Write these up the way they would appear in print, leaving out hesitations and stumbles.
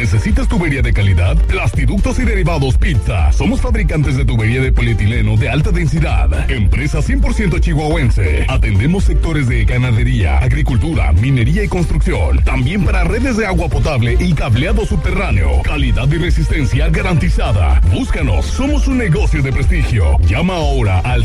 ¿Necesitas tubería de calidad? Plastiductos y derivados Pizza. Somos fabricantes de tubería de polietileno de alta densidad. Empresa 100% chihuahuense. Atendemos sectores de ganadería, agricultura, minería y construcción. También para redes de agua potable y cableado subterráneo. Calidad y resistencia garantizada. Búscanos. Somos un negocio de prestigio. Llama ahora al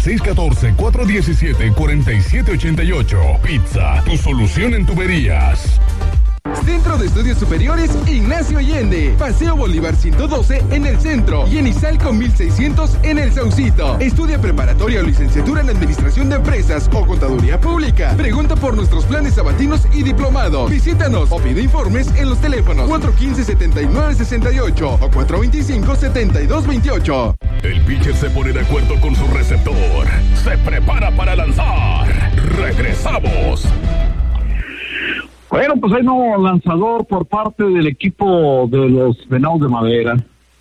614-417-4788. Pizza, tu solución en tuberías. Centro de Estudios Superiores Ignacio Allende, Paseo Bolívar 112 en el centro y en Izalco 1600 en el Saucito. Estudia preparatoria o licenciatura en Administración de Empresas o Contaduría Pública. Pregunta por nuestros planes sabatinos y diplomados. Visítanos o pide informes en los teléfonos 415-7968 o 425-7228. El pitcher se pone de acuerdo con su receptor. Se prepara para lanzar. Regresamos. Bueno, pues hay nuevo lanzador por parte del equipo de los Venados de Madera.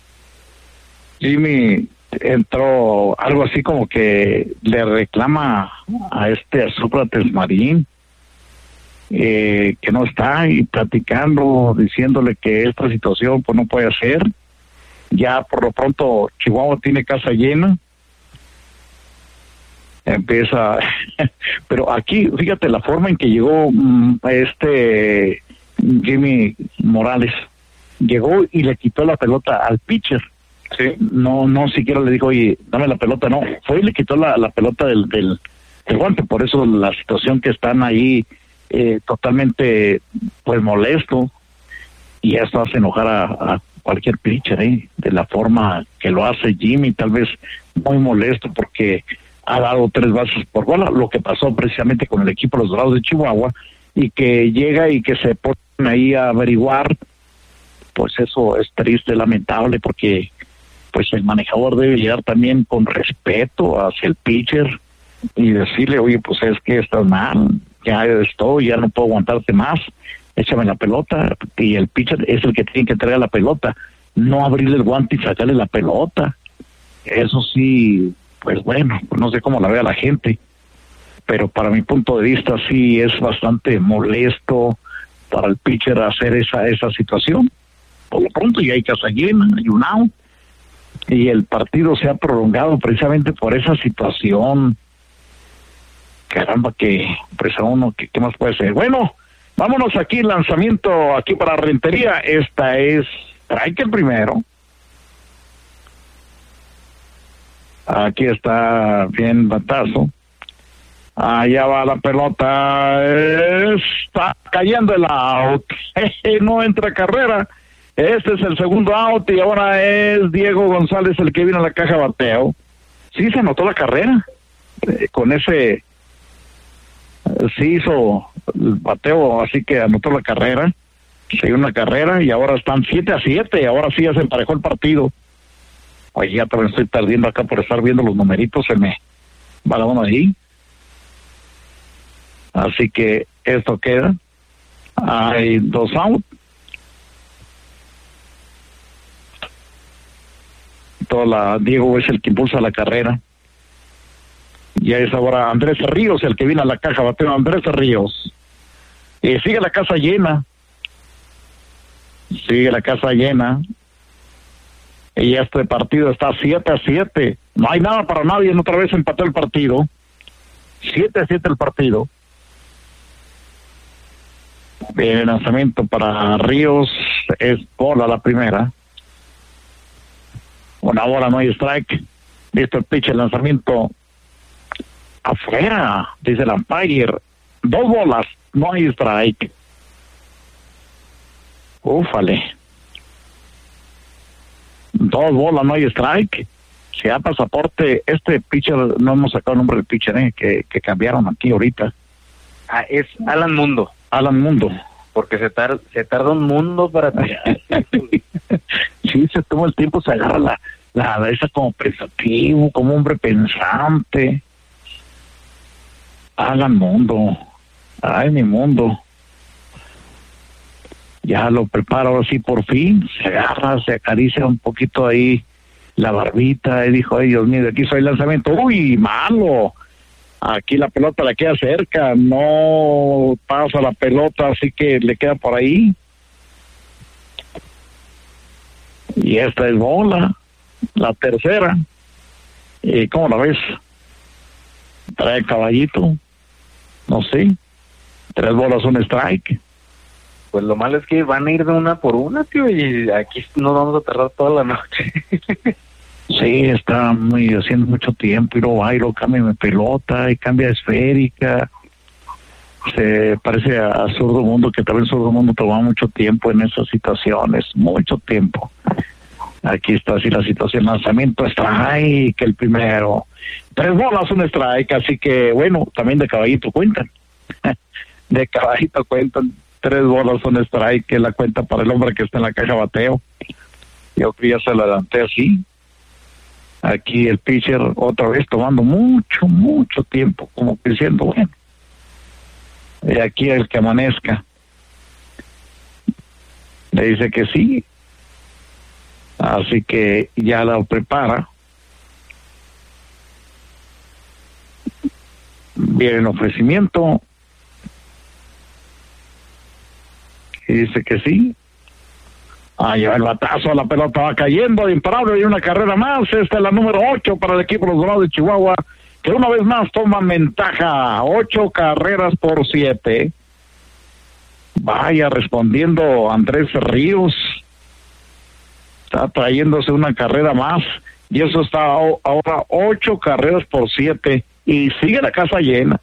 Jimmy entró algo así como que le reclama a Sócrates Marín que no está, y platicando, diciéndole que esta situación pues no puede ser. Ya por lo pronto Chihuahua tiene casa llena. Empieza, pero aquí, fíjate la forma en que llegó Jimmy Morales. Llegó y le quitó la pelota al pitcher. Sí. No siquiera le dijo, oye, dame la pelota, no. Fue y le quitó la pelota del guante. Por eso la situación que están ahí totalmente, pues, molesto. Y esto hace enojar a cualquier pitcher, de la forma que lo hace Jimmy, tal vez muy molesto porque ha dado 3 bases por bola, lo que pasó precisamente con el equipo de los Dorados de Chihuahua, y que llega y que se ponen ahí a averiguar. Pues eso es triste, lamentable, porque pues el manejador debe llegar también con respeto hacia el pitcher y decirle, oye, pues es que estás mal, ya no puedo aguantarte más, échame la pelota. Y el pitcher es el que tiene que entregar la pelota, no abrirle el guante y sacarle la pelota. Eso sí, pues bueno, no sé cómo la vea la gente, pero para mi punto de vista sí es bastante molesto para el pitcher hacer esa situación. Por lo pronto ya hay casa llena, hay un out, y el partido se ha prolongado precisamente por esa situación. Caramba, que pues a uno, ¿qué más puede ser? Bueno, vámonos aquí, lanzamiento aquí para Rentería. Esta es strike el primero. Aquí está bien batazo. Allá va la pelota. Está cayendo el out. No entra carrera. Este es el segundo out y ahora es Diego González el que vino a la caja de bateo. Sí se anotó la carrera. Con ese sí hizo el bateo, así que anotó la carrera. Se dio una carrera y ahora están 7-7. Ahora sí ya se emparejó el partido. Oye, ya también estoy perdiendo acá por estar viendo los numeritos, se me va la mano ahí. Así que esto queda. Hay 2 out. Diego es el que impulsa la carrera. Ya es ahora Andrés Ríos el que viene a la caja, bateo Andrés Ríos. Y sigue la casa llena. Sigue la casa llena. Y este partido está 7-7. No hay nada para nadie. Otra vez empató el partido. 7-7 el partido. El lanzamiento para Ríos es bola la primera. Una bola, no hay strike. Listo el pitch, el lanzamiento afuera, dice el umpire. 2 bolas, no hay strike. Úfale. 2 bolas, no hay strike. Se da pasaporte. Este pitcher, no hemos sacado el nombre del pitcher que cambiaron aquí ahorita. Es Alan Mundo. Alan Mundo. Porque se tarda un mundo para tirar. Sí, se toma el tiempo, se agarra esa como pensativo, como hombre pensante. Alan Mundo. Ay, mi Mundo. Ya lo prepara ahora sí por fin, se agarra, se acaricia un poquito ahí la barbita y dijo, ay Dios mío, aquí soy el lanzamiento. Uy, malo. Aquí la pelota le queda cerca, no pasa la pelota, así que le queda por ahí. Y esta es bola, la tercera. ¿Y cómo la ves? Trae caballito, no sé, 3 bolas, un strike. Pues lo malo es que van a ir de una por una, tío, y aquí nos vamos a tardar toda la noche. Sí, está haciendo mucho tiempo, y luego va y luego cambia de pelota y cambia de esférica. Se parece a Zurdo Mundo, que también Zurdo Mundo toma mucho tiempo en esas situaciones, mucho tiempo. Aquí está así la situación, lanzamiento, strike, el primero. 3 bolas, un strike, así que bueno, también de caballito cuentan. De caballito cuentan, 3 bolas, un strike, que es la cuenta para el hombre que está en la caja bateo. Yo creo que ya se la adelanté así. Aquí el pitcher otra vez tomando mucho tiempo, como que diciendo, bueno, y aquí el que amanezca. Le dice que sí. Así que ya la prepara. Viene el ofrecimiento. Y dice que sí. Lleva el batazo, la pelota va cayendo, imparable, y una carrera más. Esta es la número 8 para el equipo de los Dorados de Chihuahua, que una vez más toman ventaja, 8 carreras por 7. Vaya, respondiendo Andrés Ríos, está trayéndose una carrera más, y eso está ahora 8 carreras por 7, y sigue la casa llena,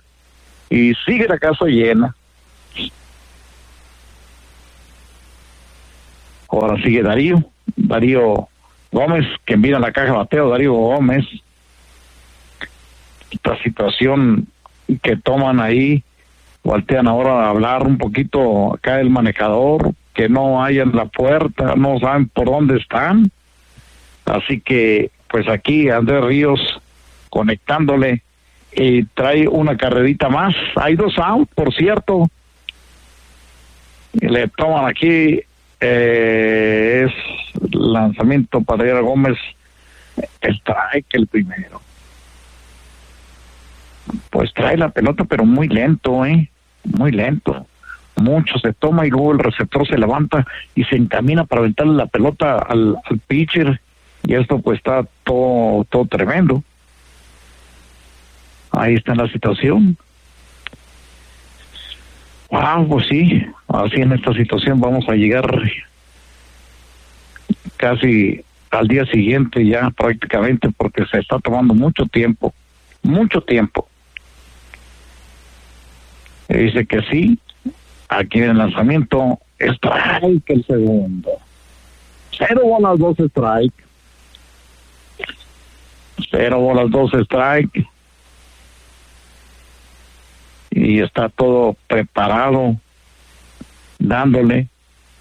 Ahora sigue Darío Gómez, que mira la caja bateo, Darío Gómez. Esta situación que toman ahí, voltean ahora a hablar un poquito acá el manejador, que no hay en la puerta, no saben por dónde están. Así que, pues aquí Andrés Ríos conectándole, y trae una carrerita más. Hay 2 out, por cierto. Y le toman aquí, es lanzamiento para Darío Gómez, strike el primero. Pues trae la pelota, pero muy lento, muy lento. Mucho se toma, y luego el receptor se levanta y se encamina para aventarle la pelota al pitcher, y esto pues está todo tremendo. Ahí está la situación. Pues sí, así en esta situación vamos a llegar casi al día siguiente ya prácticamente, porque se está tomando mucho tiempo. Y dice que sí. Aquí en el lanzamiento, strike el segundo. 0 bolas, 2 strike. 0 bolas, 2 strike. Y está todo preparado, dándole.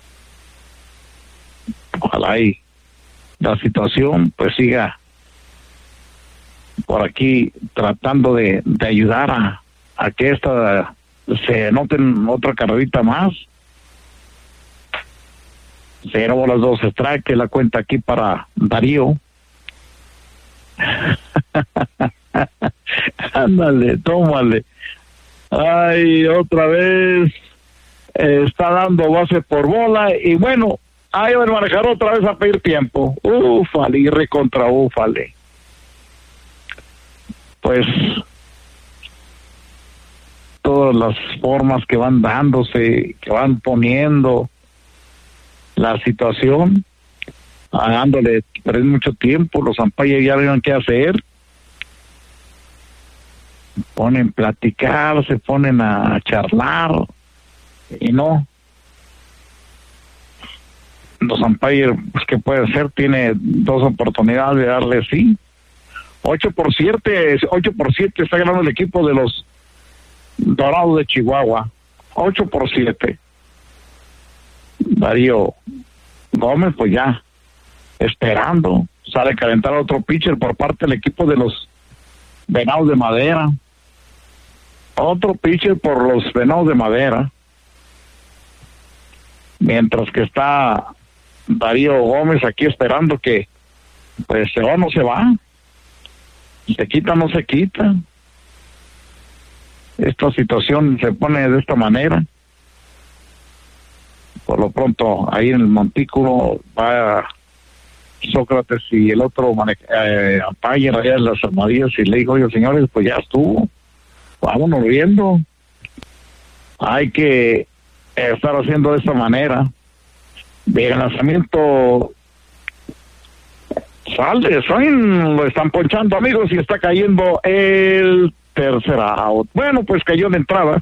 Ojalá y la situación pues siga por aquí, tratando de ayudar a que esta se anoten otra carrerita más. 0 bolas, 2 strike, que la cuenta aquí para Darío. Ándale, tómale. Otra vez está dando base por bola, y bueno, ahí va a manejar otra vez a pedir tiempo. Ufale, y recontra ufale. Pues todas las formas que van dándose, que van poniendo la situación, dándole mucho tiempo, los umpires ya vean qué hacer. Ponen a platicar, se ponen a charlar, y no. Los umpires, pues, ¿qué puede hacer? Tiene 2 oportunidades de darle sí. 8 por 7 está ganando el equipo de los Dorados de Chihuahua. 8 por 7. Darío Gómez, pues ya esperando, sale a calentar a otro pitcher por parte del equipo de los Venados de Madera. Otro pitcher por los Venados de Madera. Mientras que está Darío Gómez aquí esperando que pues se va o no se va. Se quita o no se quita. Esta situación se pone de esta manera. Por lo pronto, ahí en el montículo va Sócrates y el otro umpire allá de las Armadillas, y le dijo, oye, señores, pues ya estuvo, vámonos viendo, hay que estar haciendo de esta manera. El lanzamiento sale, lo están ponchando, amigos, y está cayendo el tercer out. Bueno, pues cayó de entrada.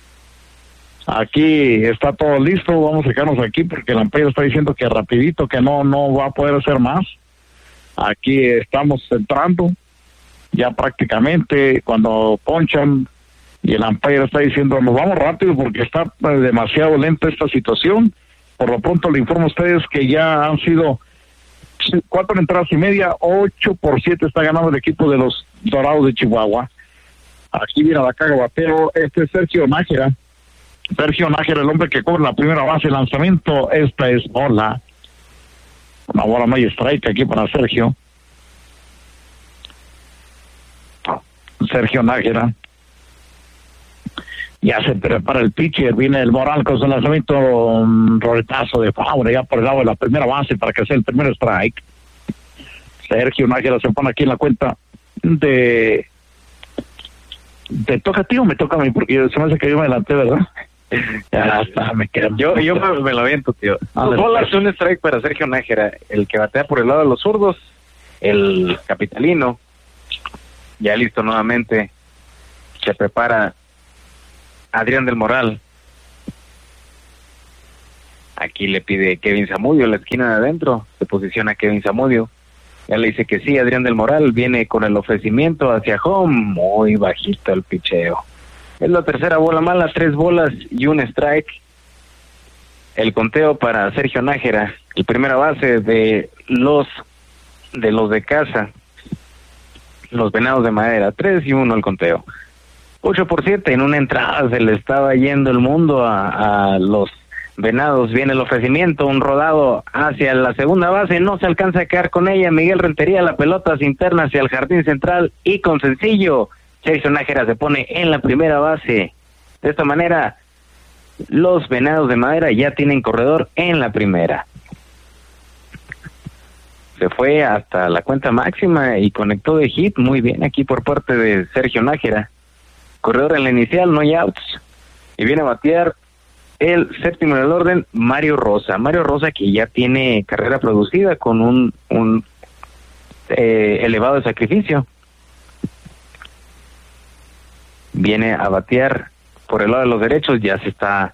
Aquí está todo listo, vamos a sacarnos aquí porque el umpire está diciendo que rapidito, que no va a poder hacer más. Aquí estamos entrando, ya prácticamente cuando ponchan, y el umpire está diciendo, nos vamos rápido porque está demasiado lenta esta situación. Por lo pronto le informo a ustedes que ya han sido 4 entradas y media, 8-7 está ganando el equipo de los Dorados de Chihuahua. Aquí viene a la caga bateo, es Sergio Nájera. Sergio Nájera, el hombre que cobra la primera base, lanzamiento, esta es bola. Una bola no hay strike aquí para Sergio. Sergio Nájera. Ya se prepara el pitcher, viene el Moral con su lanzamiento, un roletazo de Faure ya por el lado de la primera base para que sea el primer strike. Sergio Nájera se pone aquí en la cuenta de... ¿Te toca a ti o me toca a mí? Porque se me hace que yo me adelanté, ¿verdad? Ya está, me quedo. Yo me lo aviento, tío. Dos bolas, un strike para Sergio Nájera, el que batea por el lado de los zurdos, el capitalino, ya listo nuevamente, se prepara Adrián del Moral. Aquí le pide Kevin Zamudio en la esquina de adentro, se posiciona Kevin Zamudio, ya le dice que sí. Adrián del Moral viene con el ofrecimiento hacia home, muy bajito el picheo. Es la tercera bola mala, 3 bolas y un strike. El conteo para Sergio Nájera, el primera base de los de casa, los Venados de Madera, 3-1 el conteo. 8-7, en una entrada se le estaba yendo el mundo a los Venados. Viene el ofrecimiento, un rodado hacia la segunda base, no se alcanza a quedar con ella. Miguel Rentería, la pelota se interna hacia el jardín central y con sencillo, Sergio Nájera se pone en la primera base. De esta manera, los Venados de Madera ya tienen corredor en la primera. Se fue hasta la cuenta máxima y conectó de hit muy bien aquí por parte de Sergio Nájera. Corredor en la inicial, no hay outs. Y viene a batear el séptimo del orden, Mario Rosa. Mario Rosa, que ya tiene carrera producida con un elevado de sacrificio. Viene a batear por el lado de los derechos, ya se está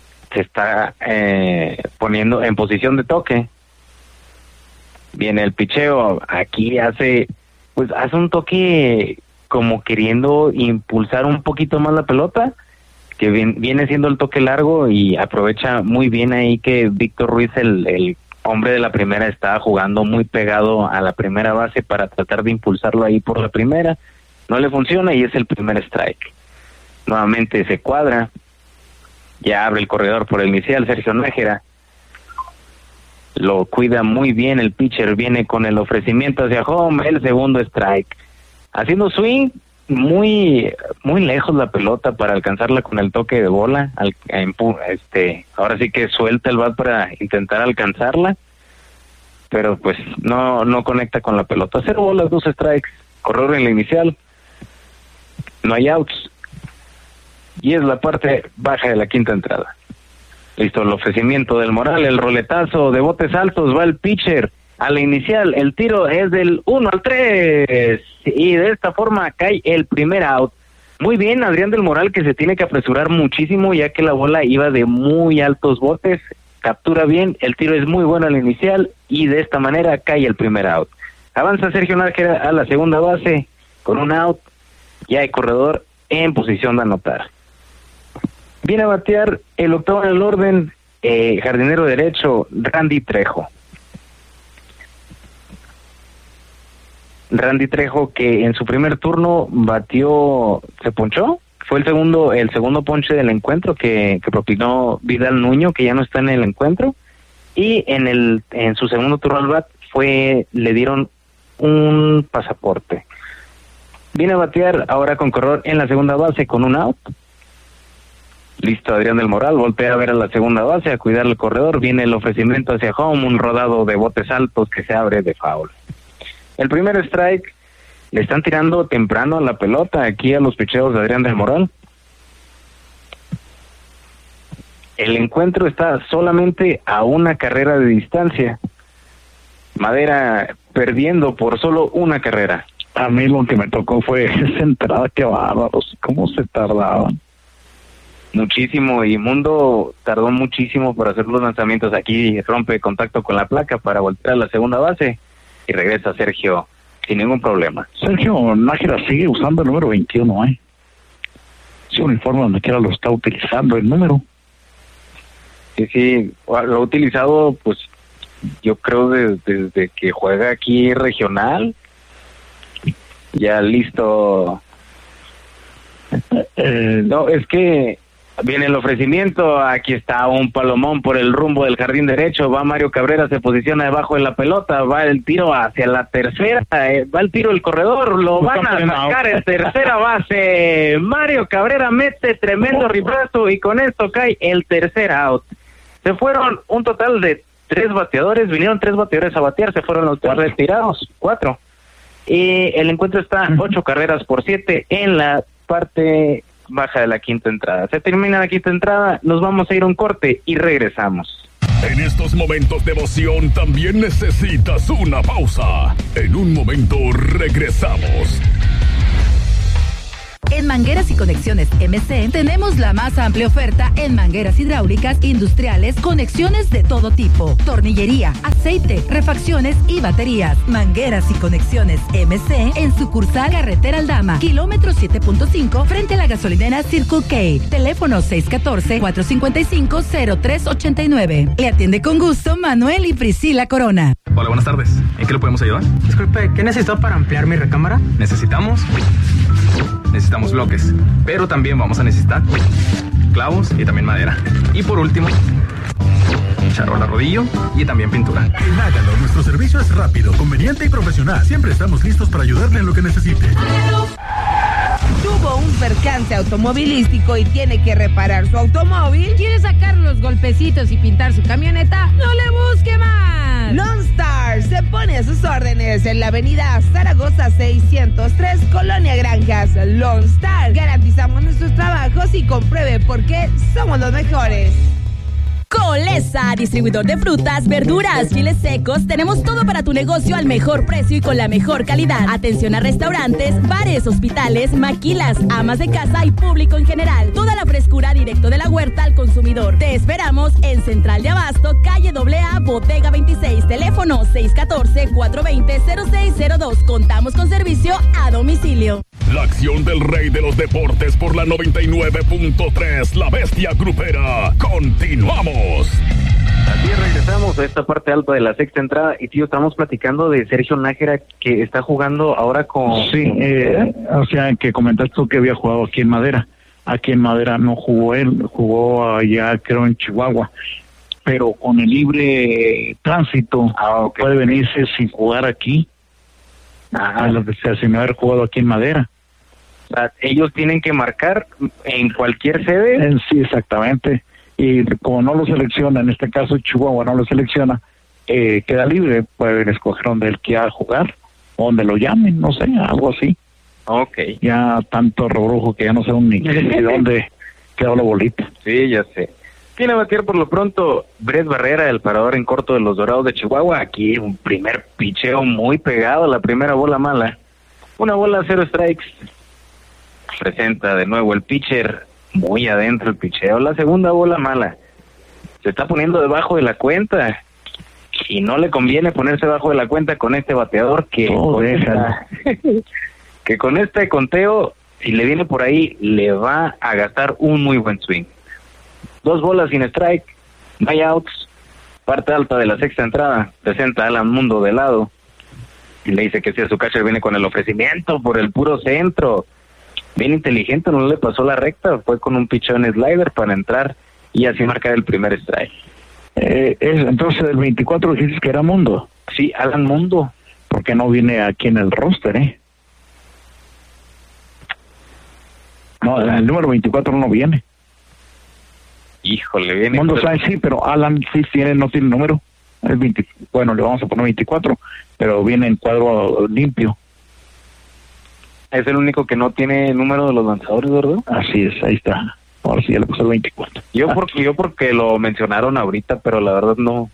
poniendo en posición de toque. Viene el picheo, aquí hace un toque como queriendo impulsar un poquito más la pelota, que viene siendo el toque largo, y aprovecha muy bien ahí que Víctor Ruiz, el hombre de la primera, está jugando muy pegado a la primera base para tratar de impulsarlo ahí por la primera. No le funciona y es el primer strike. Nuevamente se cuadra, ya abre el corredor por el inicial, Sergio Nájera. Lo cuida muy bien el pitcher, viene con el ofrecimiento hacia home, el segundo strike. Haciendo swing, muy lejos la pelota para alcanzarla con el toque de bola. Ahora sí que suelta el bat para intentar alcanzarla, pero pues no conecta con la pelota. 0 bolas, 2 strikes, corredor en la inicial, no hay outs, y es la parte baja de la quinta entrada. Listo el ofrecimiento del Moral, el roletazo de botes altos, va el pitcher a la inicial, el tiro es del 1-3, y de esta forma cae el primer out. Muy bien Adrián del Moral, que se tiene que apresurar muchísimo ya que la bola iba de muy altos botes. Captura bien, el tiro es muy bueno al inicial, y de esta manera cae el primer out. Avanza Sergio Nájera a la segunda base con un out, ya hay corredor en posición de anotar. Viene a batear el octavo en el orden, jardinero derecho, Randy Trejo. Randy Trejo, que en su primer turno batió, se ponchó, fue el segundo ponche del encuentro que propinó Vidal Nuño, que ya no está en el encuentro, y en su segundo turno al bat le dieron un pasaporte. Viene a batear ahora con corredor en la segunda base con un out, Listo, Adrián del Moral voltea a ver a la segunda base, a cuidar el corredor. Viene el ofrecimiento hacia home, un rodado de botes altos que se abre de foul. El primer strike, le están tirando temprano a la pelota aquí a los picheos de Adrián del Moral. El encuentro está solamente a una carrera de distancia. Madera perdiendo por solo una carrera. A mí lo que me tocó fue esa entrada, qué bárbaros, cómo se tardaban. Muchísimo, y Mundo tardó muchísimo por hacer los lanzamientos. Aquí rompe contacto con la placa para voltear a la segunda base y regresa Sergio sin ningún problema. Sergio Nájera sigue usando el número 21, Ese uniforme donde quiera lo está utilizando el número. Sí, lo ha utilizado, pues, yo creo desde que juega aquí regional. Ya listo. No, es que viene el ofrecimiento, aquí está un palomón por el rumbo del jardín derecho, va Mario Cabrera, se posiciona debajo de la pelota, va el tiro hacia la tercera, va el tiro del corredor, lo van a sacar en tercera base. Mario Cabrera mete tremendo ribrazo y con esto cae el tercer out. Se fueron un total de 3 bateadores, vinieron 3 bateadores a batear, se fueron los 3 retirados, 4. Y el encuentro está 8 carreras por 7 en la parte baja de la quinta entrada. Se termina la quinta entrada, nos vamos a ir a un corte y regresamos. En estos momentos de emoción también necesitas una pausa. En un momento regresamos. En Mangueras y Conexiones MC tenemos la más amplia oferta en mangueras hidráulicas, industriales, conexiones de todo tipo, tornillería, aceite, refacciones y baterías. Mangueras y Conexiones MC en sucursal Carretera Aldama, kilómetro 7.5 frente a la gasolinera Circle K. Teléfono 614-455-0389. Le atiende con gusto Manuel y Priscila Corona. Hola, buenas tardes. ¿En qué le podemos ayudar? Disculpe, ¿qué necesito para ampliar mi recámara? Necesitamos bloques, pero también vamos a necesitar clavos y también madera. Y por último, charola rodillo y también pintura. En Hágalo, nuestro servicio es rápido, conveniente y profesional. Siempre estamos listos para ayudarle en lo que necesite. Tuvo un percance automovilístico y tiene que reparar su automóvil. ¿Quiere sacar los golpecitos y pintar su camioneta? ¡No le busque más! Lone Star se pone a sus órdenes en la avenida Zaragoza 603, Colonia Granjas. Lone Star, garantizamos nuestros trabajos y compruebe por qué somos los mejores. Colesa, distribuidor de frutas, verduras, chiles secos. Tenemos todo para tu negocio al mejor precio y con la mejor calidad. Atención a restaurantes, bares, hospitales, maquilas, amas de casa y público en general. Toda la frescura directo de la huerta al consumidor. Te esperamos en Central de Abasto, calle AA, Bodega 26. Teléfono 614-420-0602. Contamos con servicio a domicilio. La acción del rey de los deportes por la 99.3, La Bestia Grupera. Continuamos. Así regresamos a esta parte alta de la sexta entrada y tío, estamos platicando de Sergio Nájera que está jugando ahora con... Sí, o sea, que comentaste tú que había jugado aquí en Madera. Aquí en Madera no jugó él, jugó allá creo en Chihuahua, pero con el libre tránsito puede venirse sin jugar aquí, a lo que sea, sin haber jugado aquí en Madera. O sea, ellos tienen que marcar en cualquier sede. Sí, exactamente. Y como no lo selecciona, en este caso Chihuahua no lo selecciona, queda libre, pueden escoger donde él quiera jugar, o donde lo llamen, no sé, algo así. Okay. Ya tanto rebrujo que ya no sé ni dónde quedó la bolita. Sí, ya sé. Viene a batear por lo pronto Brett Barrera, el parador en corto de los Dorados de Chihuahua. Aquí un primer picheo muy pegado, la primera bola mala. Una bola, 0 strikes. Presenta de nuevo el pitcher, muy adentro el picheo. La segunda bola mala. Se está poniendo debajo de la cuenta. Y no le conviene ponerse debajo de la cuenta con este bateador que... que con este conteo, si le viene por ahí, le va a gastar un muy buen swing. 2 bolas sin strike, buyouts, parte alta de la sexta entrada, presenta a Alan Mundo de lado, y le dice que si a su catcher viene con el ofrecimiento por el puro centro, bien inteligente, no le pasó la recta, fue con un pichón slider para entrar y así marcar el primer strike. Entonces el 24 dijiste que era Mundo. Sí, Alan Mundo. Porque no viene aquí en el roster, No, el número 24 no viene. Híjole, viene. Mundo Sáenz sí, pero Alan sí no tiene número. Es 20, bueno, le vamos a poner 24, pero viene en cuadro limpio. Es el único que no tiene número de los lanzadores, ¿verdad? Así es, ahí está. Ahora sí ya le puse el 24. Yo porque lo mencionaron ahorita, pero la verdad no.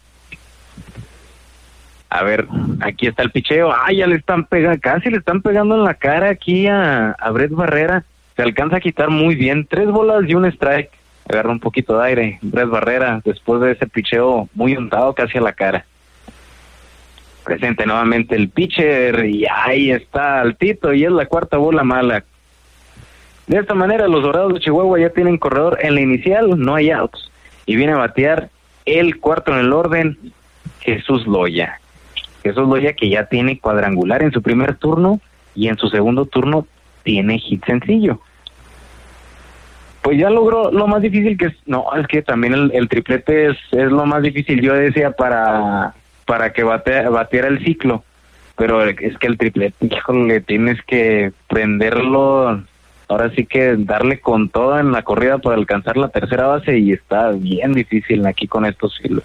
A ver, aquí está el picheo. Ya le están pegando, casi le están pegando en la cara aquí a Brett Barrera. Se alcanza a quitar muy bien. 3 bolas y un strike. Agarra un poquito de aire Brett Barrera después de ese picheo muy untado casi a la cara. Presente nuevamente el pitcher y ahí está altito y es la 4ª bola mala. De esta manera los Dorados de Chihuahua ya tienen corredor en la inicial, no hay outs. Y viene a batear el 4º en el orden, Jesús Loya. Jesús Loya que ya tiene cuadrangular en su primer turno y en su segundo turno tiene hit sencillo. Pues ya logró lo más difícil que es... No, es que también el triplete es lo más difícil, yo decía, para que batiera el ciclo. Pero es que el triplete, híjole, tienes que prenderlo... Ahora sí que darle con todo en la corrida para alcanzar la tercera base y está bien difícil aquí con estos filos.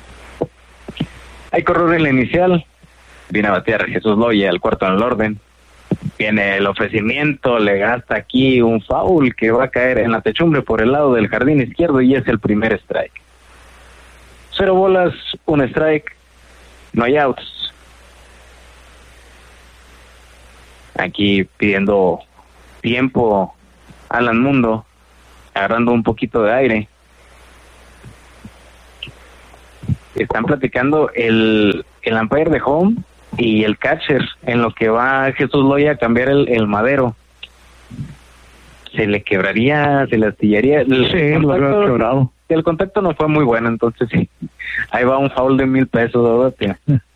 Hay corredor en la inicial. Viene a batear Jesús Loya, el 4º en el orden. Viene el ofrecimiento, le gasta aquí un foul que va a caer en la techumbre por el lado del jardín izquierdo y es el primer strike. 0 bolas, 1 strike, no hay outs. Aquí pidiendo tiempo Alan Mundo, agarrando un poquito de aire. Están platicando el umpire de home y el catcher en lo que va Jesús Loya a cambiar el madero. Se le quebraría, se le astillaría. El contacto no fue muy bueno, entonces sí. Ahí va un foul de $1,000, ¿verdad?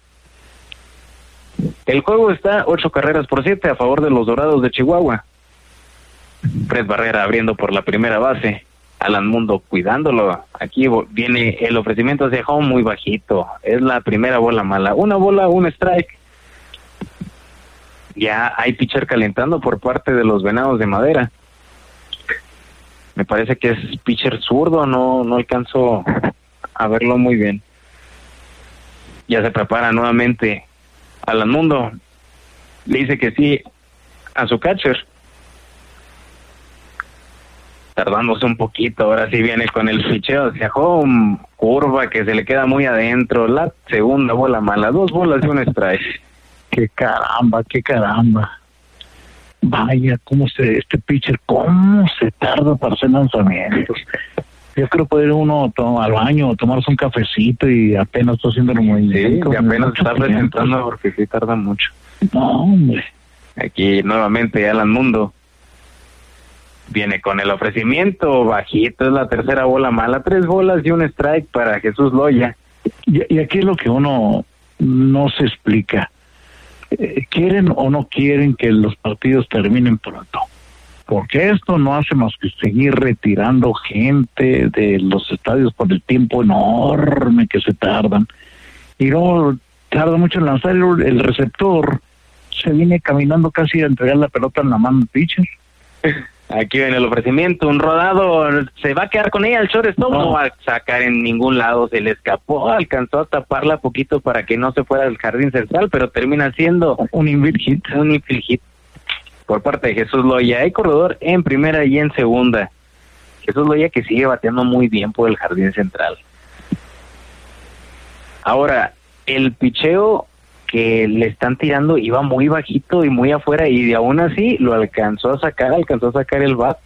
El juego está 8-7 a favor de los Dorados de Chihuahua. Brett Barrera abriendo por la primera base. Alan Mundo cuidándolo. Aquí viene el ofrecimiento hacia home muy bajito. Es la primera bola mala. 1 bola, 1 strike. Ya hay pitcher calentando por parte de los Venados de Madera. Me parece que es pitcher zurdo. No alcanzo a verlo muy bien. Ya se prepara nuevamente Alan Mundo. Le dice que sí a su catcher. Tardándose un poquito, ahora sí viene con el picheo hacia home, curva que se le queda muy adentro, la segunda bola mala, 2 bolas y 1 strike. Qué caramba. Vaya, este pitcher, cómo se tarda para hacer lanzamientos. Yo creo que puede ir uno al baño o tomarse un cafecito y apenas está haciendo los movimientos. Sí, y apenas está presentando porque sí tarda mucho. No, hombre. Aquí nuevamente Alan Mundo. Viene con el ofrecimiento bajito, es la tercera bola mala, 3 bolas y 1 strike para Jesús Loya. Y aquí es lo que uno no se explica. ¿Quieren o no quieren que los partidos terminen pronto? Porque esto no hace más que seguir retirando gente de los estadios por el tiempo enorme que se tardan. Y luego tarda mucho en lanzar el receptor, se viene caminando casi a entregar la pelota en la mano del pitcher. Aquí viene el ofrecimiento, un rodado, se va a quedar con ella el shortstop, no va a sacar en ningún lado, se le escapó, alcanzó a taparla poquito para que no se fuera al jardín central, pero termina siendo un infield hit por parte de Jesús Loya. Hay corredor en primera y en segunda. Jesús Loya que sigue bateando muy bien por el jardín central. Ahora, el picheo que le están tirando iba muy bajito y muy afuera y aún así lo alcanzó a sacar el bat.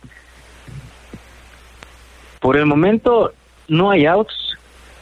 Por el momento no hay outs.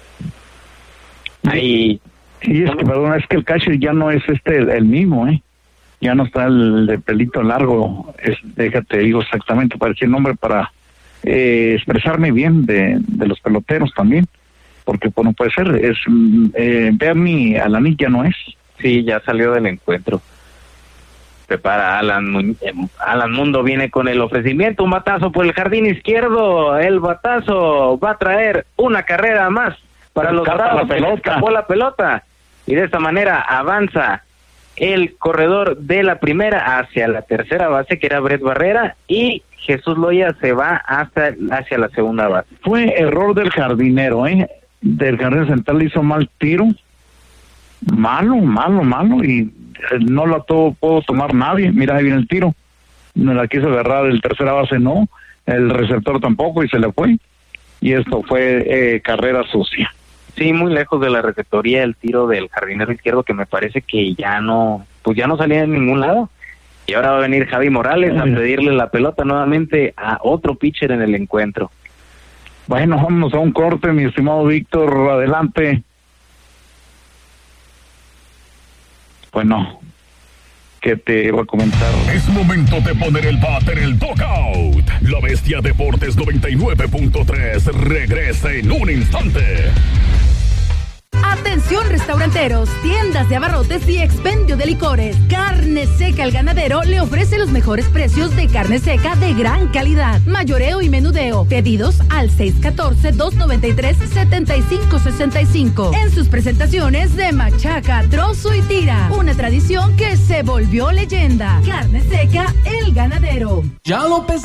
Sí, es que el catcher ya no es el mismo, ya no está el de pelito largo, déjate digo exactamente, parecía el nombre para expresarme bien de los peloteros también, porque no puede ser, Bernie Alanit ya no es. Sí, ya salió del encuentro. Prepara Alan Mundo, viene con el ofrecimiento, un batazo por el jardín izquierdo, el batazo va a traer una carrera más para los Dorados. Escapó la pelota y de esta manera avanza el corredor de la primera hacia la tercera base, que era Brett Barrera, y Jesús Loya se va hacia la segunda base. Fue error del jardinero, del jardinero central, hizo mal tiro, malo, y no lo pudo tomar nadie. Mira, ahí viene el tiro, no la quiso agarrar el tercera base, no, el receptor tampoco, y se le fue, y esto fue carrera sucia. Sí, muy lejos de la receptoría el tiro del jardinero izquierdo, que me parece que ya no salía en ningún lado. Y ahora va a venir Javi Morales a pedirle la pelota nuevamente a otro pitcher en el encuentro. Bueno, vámonos a un corte, mi estimado Víctor, adelante. Bueno, ¿qué te iba a comentar? Es momento de poner el bat en el dugout. La Bestia Deportes 99.3 regresa en un instante. Atención restauranteros, tiendas de abarrotes y expendio de licores. Carne Seca El Ganadero le ofrece los mejores precios de carne seca de gran calidad. Mayoreo y menudeo. Pedidos al 614-293-7565. En sus presentaciones de machaca, trozo y tira. Una tradición que se volvió leyenda. Carne Seca El Ganadero. Ya lo pensé.